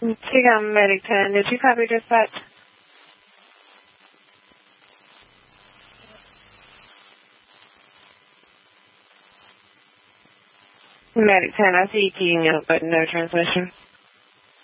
Tigam Medic 10, did you copy dispatch? Medic 10, I see you keying up, but no transmission.